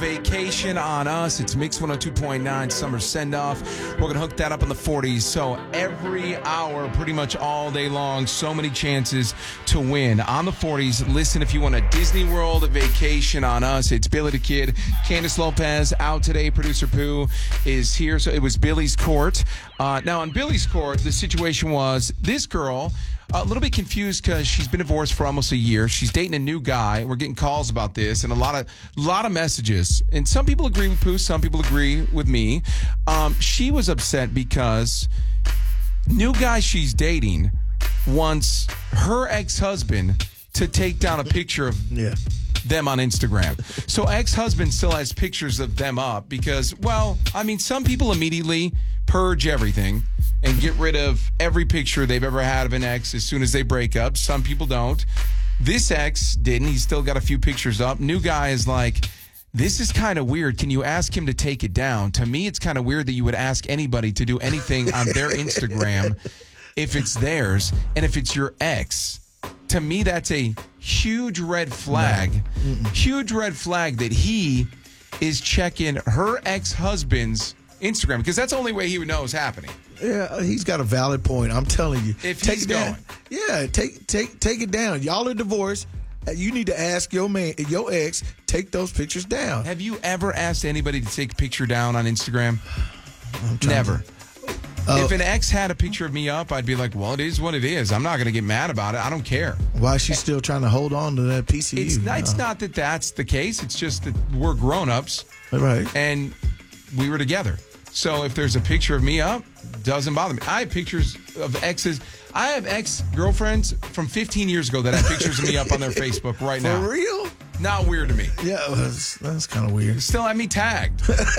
Vacation on Us. It's Mix 102.9 Summer Send-Off. We're going to hook that up in the 40s. So every hour, pretty much all day long, so many chances to win. On the 40s, listen if you want a Disney World Vacation on Us. It's Billy the Kid. Candace Lopez out today. Producer Pooh is here. So it was Billy's court. Now on Billy's court, the situation was this girl... a little bit confused because she's been divorced for almost a year. She's dating a new guy. We're getting calls about this and a lot of messages. And some people agree with Pooh. Some people agree with me. She was upset because new guy she's dating wants her ex-husband to take down a picture of them on Instagram. So ex-husband still has pictures of them up because, well, I mean, some people immediately purge everything and get rid of every picture they've ever had of an ex as soon as they break up. Some people don't. This ex didn't. He's still got a few pictures up. New guy is like, this is kind of weird. Can you ask him to take it down? To me, it's kind of weird that you would ask anybody to do anything on their Instagram if it's theirs and if it's your ex. To me, that's a huge red flag. Huge red flag that he is checking her ex-husband's Instagram because that's the only way he would know it's happening. Yeah, he's got a valid point. I'm telling you. If take he's it down. going. Yeah, take it down. Y'all are divorced. You need to ask your ex, take those pictures down. Have you ever asked anybody to take a picture down on Instagram? Never. If an ex had a picture of me up, I'd be like, well, it is what it is. I'm not going to get mad about it. I don't care. Why is she still trying to hold on to that piece of you? It's not that that's the case. It's just that we're grown-ups. Right. And we were together. So if there's a picture of me up, doesn't bother me. I have pictures of exes. I have ex-girlfriends from 15 years ago that have pictures of me up on their Facebook right now. For real? Not weird to me. Yeah, that's kind of weird. Still have me tagged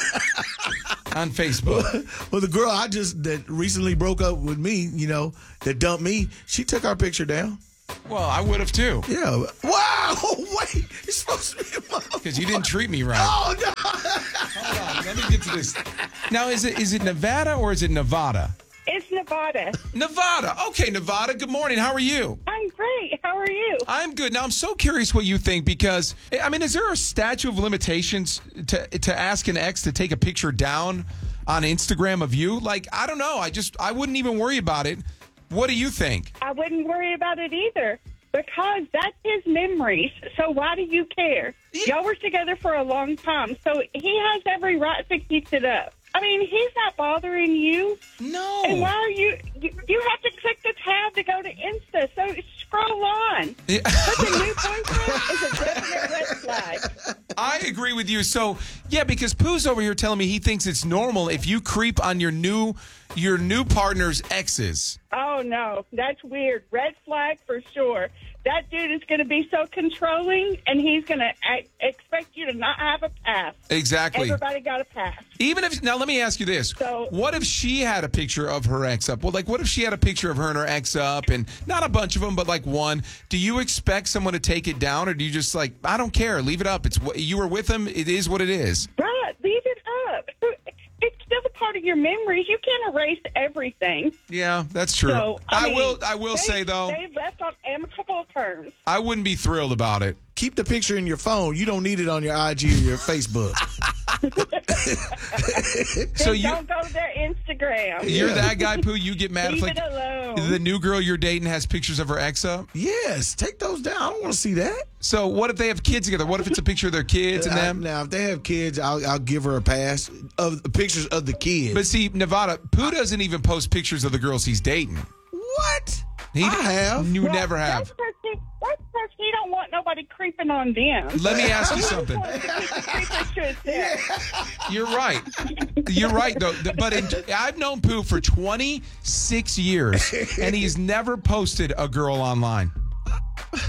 on Facebook. Well, the girl that recently broke up with me, that dumped me, she took our picture down. Well, I would have too. Yeah. Wow. Wait. You're supposed to be a mom. Because you didn't treat me right. Oh, no. Hold on. Let me get to this. Now, is it Nevada or is it Nevada? It's Nevada. Nevada. Okay, Nevada. Good morning. How are you? I'm great. How are you? I'm good. Now, I'm so curious what you think because, I mean, is there a statute of limitations to ask an ex to take a picture down on Instagram of you? Like, I don't know. I wouldn't even worry about it. What do you think? I wouldn't worry about it either because that's his memories. So why do you care? Y'all were together for a long time, so he has every right to keep it up. I mean, he's not bothering you. No. And why are you have to click the tab to go to Insta, so scroll on. Yeah. But the new boyfriend is a definite red flag. I agree with you. So, yeah, because Pooh's over here telling me he thinks it's normal if you creep on your new partner's exes. Oh, no. That's weird. Red flag for sure. That dude is going to be so controlling, and he's going to expect you to not have a pass. Exactly. Everybody got a pass. Now, let me ask you this. So, what if she had a picture of her ex up? Well, like, what if she had a picture of her and her ex up, and not a bunch of them, but like one? Do you expect someone to take it down, or do you just like, I don't care, leave it up? You were with them. It is what it is. right, leave it up. It's still a part of your memories. You can't erase everything. Yeah, that's true. So, I will say, though, they left on amicable terms. I wouldn't be thrilled about it. Keep the picture in your phone. You don't need it on your IG or your Facebook. So don't go to their Instagram. You're that guy, Pooh. You get mad Leave if it alone. the new girl you're dating has pictures of her ex up? Yes, take those down. I don't want to see that. So what if they have kids together? What if it's a picture of their kids and them? Now, if they have kids, I'll give her a pass of pictures of the kids. But see, Nevada, Pooh doesn't even post pictures of the girls he's dating. What? I have. You never have. That's because he don't want nobody creeping on them. Let me ask you something. You're right. You're right, though. But I've known Pooh for 26 years, and he's never posted a girl online.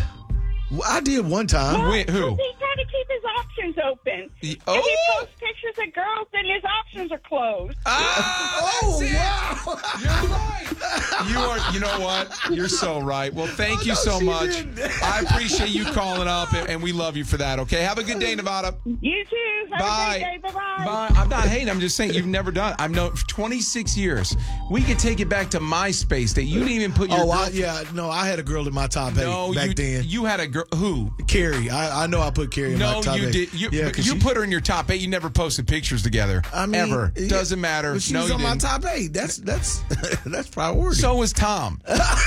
I did one time. Wait, who? He's trying to keep his options open. Oh. If he posts pictures at girls, then his options are closed. Wow. You're right. You know what? You're so right. Well, thank you so much. I appreciate you calling up, and we love you for that, okay? Have a good day, Nevada. You too. Have Bye. a great day. Bye-bye. Bye. I'm not hating. I'm just saying you've never done it. I've known for 26 years. We could take it back to MySpace that you didn't even put your I had a girl in my top 8 back then. You had a girl. Who? Carrie. I know I put Carrie in my top 8. No, you did. You put her in your top 8. You never posted pictures together. I mean, ever. Doesn't matter. But she was on my top 8. That's priority. So was Tom.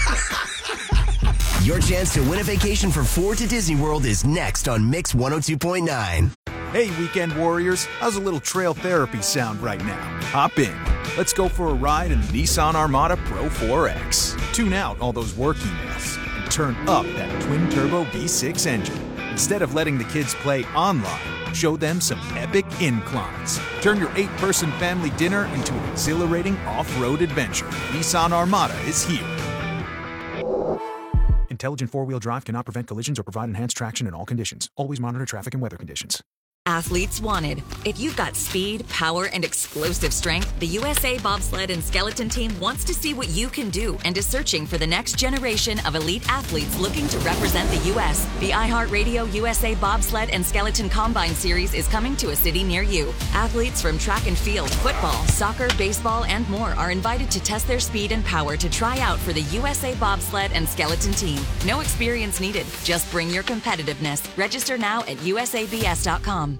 Your chance to win a vacation for 4 to Disney World is next on Mix 102.9. Hey, weekend warriors, how's a little trail therapy sound right now? Hop in. Let's go for a ride in the Nissan Armada Pro 4X. Tune out all those work emails and turn up that twin-turbo V6 engine. Instead of letting the kids play online, show them some epic inclines. Turn your 8-person family dinner into an exhilarating off-road adventure. Nissan Armada is here. Intelligent four-wheel drive cannot prevent collisions or provide enhanced traction in all conditions. Always monitor traffic and weather conditions. Athletes wanted. If you've got speed, power, and explosive strength, the USA Bobsled and Skeleton Team wants to see what you can do and is searching for the next generation of elite athletes looking to represent the U.S. The iHeartRadio USA Bobsled and Skeleton Combine Series is coming to a city near you. Athletes from track and field, football, soccer, baseball, and more are invited to test their speed and power to try out for the USA Bobsled and Skeleton Team. No experience needed. Just bring your competitiveness. Register now at usabs.com.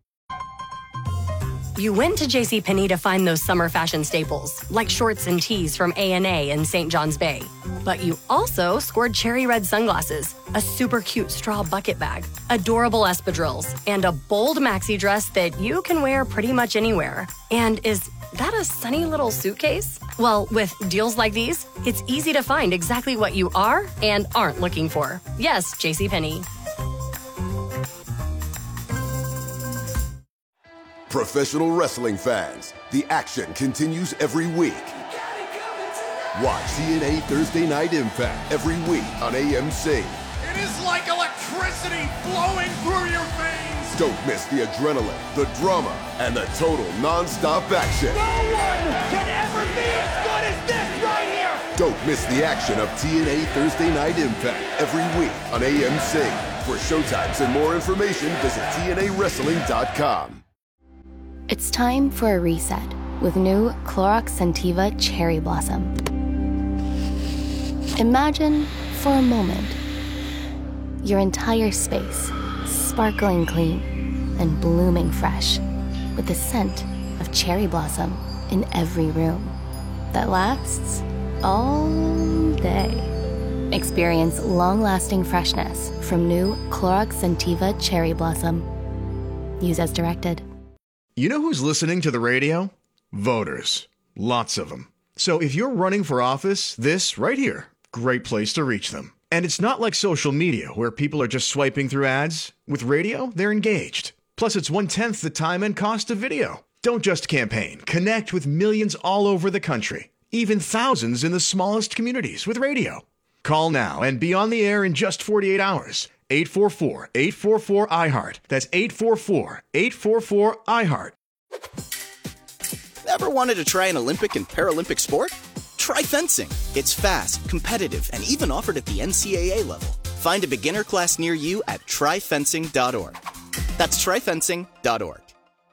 You went to JCPenney to find those summer fashion staples, like shorts and tees from A&A in St. John's Bay. But you also scored cherry red sunglasses, a super cute straw bucket bag, adorable espadrilles, and a bold maxi dress that you can wear pretty much anywhere. And is that a sunny little suitcase? Well, with deals like these, it's easy to find exactly what you are and aren't looking for. Yes, JCPenney. Professional wrestling fans, the action continues every week. Watch TNA Thursday Night Impact every week on AMC. It is like electricity flowing through your veins. Don't miss the adrenaline, the drama, and the total non-stop action. No one can ever be as good as this right here. Don't miss the action of TNA Thursday Night Impact every week on AMC. For showtimes and more information, visit TNAWrestling.com. It's time for a reset with new Clorox Scentiva Cherry Blossom. Imagine, for a moment, your entire space sparkling clean and blooming fresh with the scent of cherry blossom in every room that lasts all day. Experience long-lasting freshness from new Clorox Scentiva Cherry Blossom. Use as directed. You know who's listening to the radio? Voters. Lots of them. So if you're running for office, this right here, great place to reach them. And it's not like social media where people are just swiping through ads. With radio, they're engaged. Plus, it's 1/10 the time and cost of video. Don't just campaign. Connect with millions all over the country. Even thousands in the smallest communities with radio. Call now and be on the air in just 48 hours. 844-844-iHeart. That's 844-844-iHeart. Ever wanted to try an Olympic and Paralympic sport? Try fencing. It's fast, competitive, and even offered at the NCAA level. Find a beginner class near you at tryfencing.org. That's tryfencing.org.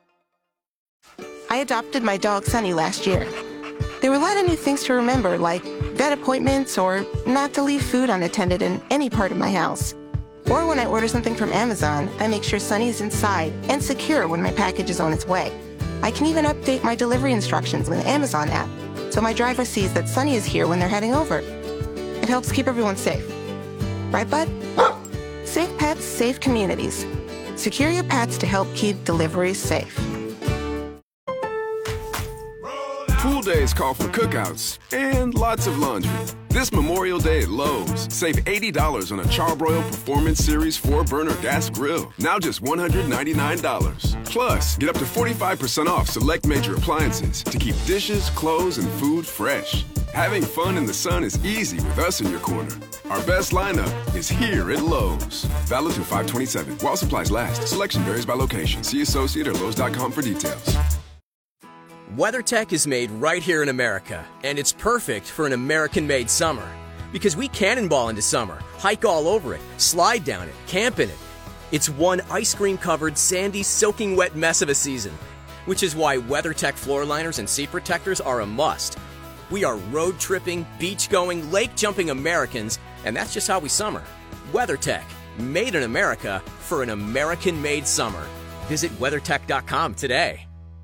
I adopted my dog Sunny last year. There were a lot of new things to remember, like vet appointments or not to leave food unattended in any part of my house. Or when I order something from Amazon, I make sure Sunny is inside and secure when my package is on its way. I can even update my delivery instructions with the Amazon app, so my driver sees that Sunny is here when they're heading over. It helps keep everyone safe. Right, bud? Safe pets, safe communities. Secure your pets to help keep deliveries safe. Pool days call for cookouts and lots of laundry. This Memorial Day at Lowe's, save $80 on a Charbroil Performance Series 4-burner gas grill. Now just $199. Plus, get up to 45% off select major appliances to keep dishes, clothes, and food fresh. Having fun in the sun is easy with us in your corner. Our best lineup is here at Lowe's. Valid through 5/27. While supplies last. Selection varies by location. See associate or Lowe's.com for details. WeatherTech is made right here in America, and it's perfect for an American-made summer. Because we cannonball into summer, hike all over it, slide down it, camp in it. It's one ice cream-covered, sandy, soaking wet mess of a season. Which is why WeatherTech floor liners and seat protectors are a must. We are road-tripping, beach-going, lake-jumping Americans, and that's just how we summer. WeatherTech, made in America for an American-made summer. Visit WeatherTech.com today.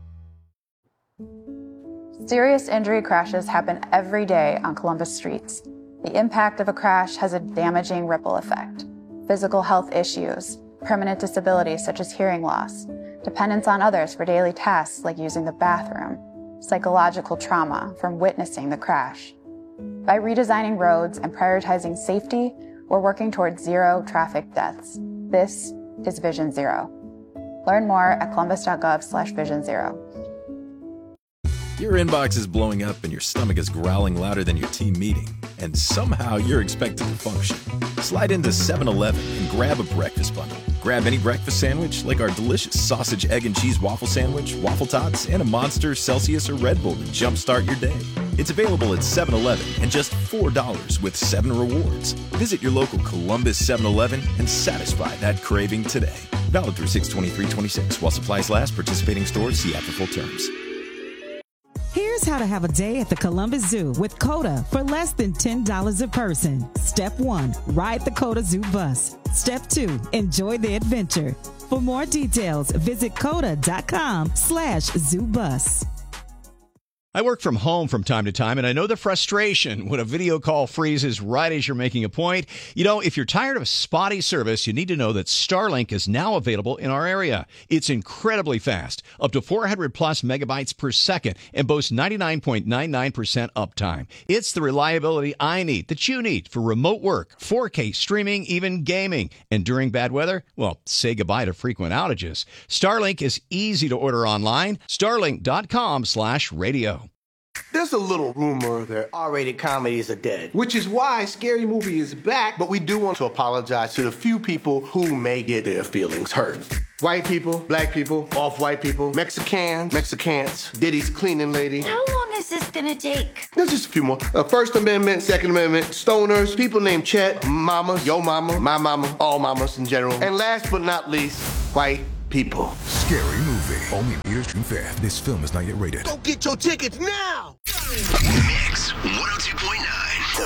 Serious injury crashes happen every day on Columbus streets. The impact of a crash has a damaging ripple effect. Physical health issues, permanent disabilities such as hearing loss, dependence on others for daily tasks like using the bathroom, psychological trauma from witnessing the crash. By redesigning roads and prioritizing safety, we're working towards zero traffic deaths. This is Vision Zero. Learn more at columbus.gov/Vision Zero. Your inbox is blowing up and your stomach is growling louder than your team meeting, and somehow you're expected to function. Slide into 7-Eleven and grab a breakfast bundle. Grab any breakfast sandwich like our delicious sausage, egg, and cheese waffle sandwich, waffle tots, and a Monster, Celsius, or Red Bull to jumpstart your day. It's available at 7-Eleven and just $4 with 7 rewards. Visit your local Columbus 7-Eleven and satisfy that craving today. Valid through 6/23/26 while supplies last. Participating stores see after full terms. Here's how to have a day at the Columbus Zoo with COTA for less than $10 a person. Step 1, ride the COTA Zoo bus. Step 2, enjoy the adventure. For more details, visit COTA.com/ZooBus. I work from home from time to time, and I know the frustration when a video call freezes right as you're making a point. You know, if you're tired of spotty service, you need to know that Starlink is now available in our area. It's incredibly fast, up to 400 plus megabytes per second, and boasts 99.99% uptime. It's the reliability I need, that you need, for remote work, 4K streaming, even gaming. And during bad weather, well, say goodbye to frequent outages. Starlink is easy to order online. Starlink.com/radio. There's a little rumor that R-rated comedies are dead, which is why Scary Movie is back, but we do want to apologize to the few people who may get their feelings hurt. White people, black people, off-white people, Mexicans, Diddy's cleaning lady. How long is this gonna take? There's just a few more. First Amendment, Second Amendment, stoners, people named Chet, mamas, yo mama, my mama, all mamas in general. And last but not least, white people. Scary Movie. Only June 5th. This film is not yet rated. Go get your tickets now! Mix 102.9.